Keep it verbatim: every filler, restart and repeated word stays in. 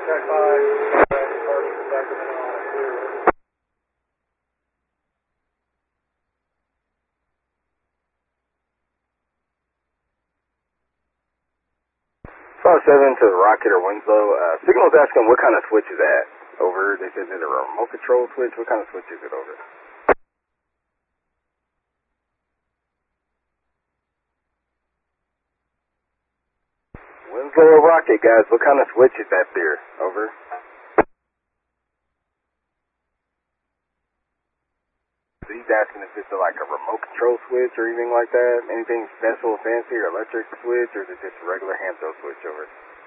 Check five. Departure Sacramento on a clear. five seven to the Rocket or Winslow. Uh, signal's asking what kind of switch is that? Over. They said is it a remote control switch? What kind of switch is it over? Winslow or Rocket, guys. What kind of switch is that there? Over. So he's asking if it's a, like a remote control switch or anything like that? Anything special, fancy, or electric switch, or is it just a regular hand throw switch over?